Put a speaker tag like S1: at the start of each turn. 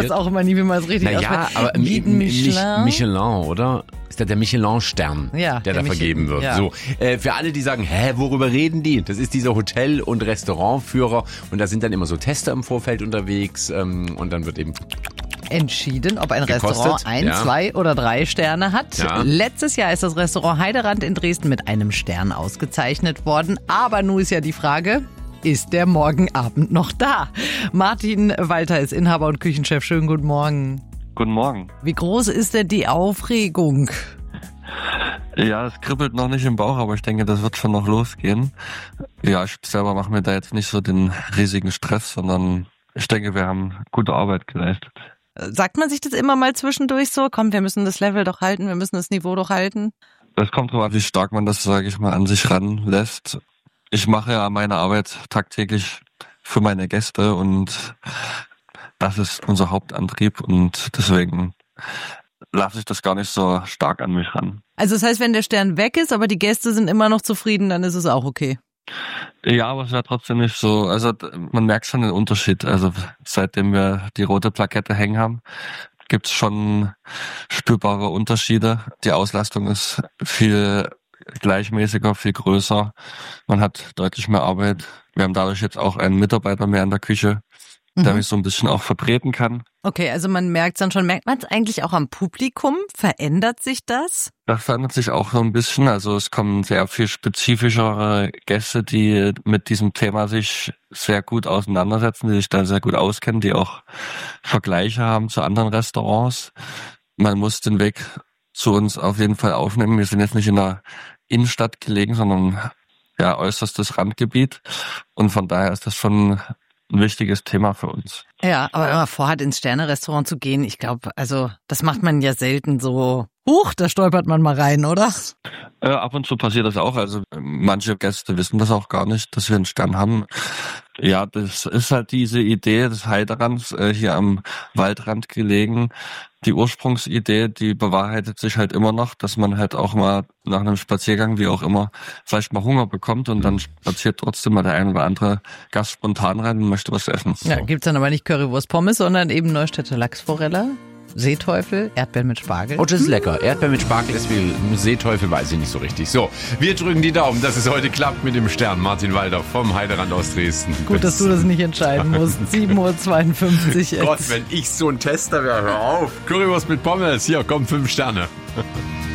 S1: weiß auch immer nie, wie man es richtig ausspricht.
S2: Naja, aber Michelin, oder? Ist das der Michelin-Stern, der da vergeben wird. Ja. So, für alle, die sagen, worüber reden die? Das ist dieser Hotel- und Restaurantführer und da sind dann immer so Tester im Vorfeld unterwegs und dann wird eben
S1: entschieden, ob ein
S2: gekostet.
S1: Restaurant 1, 2 oder 3 Sterne hat. Ja. Letztes Jahr ist das Restaurant Heiderand in Dresden mit einem Stern ausgezeichnet worden. Aber nun ist ja die Frage, ist der morgen Abend noch da? Martin Walter ist Inhaber und Küchenchef. Schönen guten Morgen.
S3: Guten Morgen.
S1: Wie groß ist denn die Aufregung?
S3: Ja, es kribbelt noch nicht im Bauch, aber ich denke, das wird schon noch losgehen. Ja, ich selber mache mir da jetzt nicht so den riesigen Stress, sondern ich denke, wir haben gute Arbeit geleistet.
S1: Sagt man sich das immer mal zwischendurch so? Komm, wir müssen das Level doch halten, wir müssen das Niveau doch halten?
S3: Das kommt drauf an, wie stark man das, sage ich mal, an sich ranlässt. Ich mache ja meine Arbeit tagtäglich für meine Gäste und das ist unser Hauptantrieb und deswegen lasse ich das gar nicht so stark an mich ran.
S1: Also das heißt, wenn der Stern weg ist, aber die Gäste sind immer noch zufrieden, dann ist es auch okay?
S3: Ja, aber es wäre trotzdem nicht so, also man merkt schon den Unterschied. Also seitdem wir die rote Plakette hängen haben, gibt es schon spürbare Unterschiede. Die Auslastung ist viel gleichmäßiger, viel größer. Man hat deutlich mehr Arbeit. Wir haben dadurch jetzt auch einen Mitarbeiter mehr in der Küche, der mich so ein bisschen auch vertreten kann.
S1: Okay, also man merkt es dann schon. Merkt man es eigentlich auch am Publikum? Verändert sich das?
S3: Das verändert sich auch so ein bisschen. Also es kommen sehr viel spezifischere Gäste, die mit diesem Thema sich sehr gut auseinandersetzen, die sich da sehr gut auskennen, die auch Vergleiche haben zu anderen Restaurants. Man muss den Weg zu uns auf jeden Fall aufnehmen. Wir sind jetzt nicht in der Innenstadt gelegen, sondern ja äußerstes Randgebiet. Und von daher ist das schon ein wichtiges Thema für uns.
S1: Ja, aber wenn man vorhat, ins Sterne-Restaurant zu gehen, ich glaube, also das macht man ja selten so, da stolpert man mal rein, oder?
S3: Ab und zu passiert das auch. Also manche Gäste wissen das auch gar nicht, dass wir einen Stern haben. Ja, das ist halt diese Idee des Heiderands, hier am Waldrand gelegen. Die Ursprungsidee, die bewahrheitet sich halt immer noch, dass man halt auch mal nach einem Spaziergang, wie auch immer, vielleicht mal Hunger bekommt und dann spaziert trotzdem mal der ein oder andere Gast spontan rein und möchte was essen.
S1: Ja, gibt's dann aber nicht Currywurst Pommes, sondern eben Neustädter Lachsforelle, Seeteufel, Erdbeeren mit Spargel.
S2: Oh, das ist lecker. Erdbeeren mit Spargel ist viel. Seeteufel weiß ich nicht so richtig. So, wir drücken die Daumen, dass es heute klappt mit dem Stern. Martin Walter vom Heiderand aus Dresden.
S1: Gut, dass du das nicht entscheiden musst. 7:52 Uhr.
S2: Gott, wenn ich so ein Tester wäre, hör auf. Currywurst mit Pommes, hier, komm, 5 Sterne.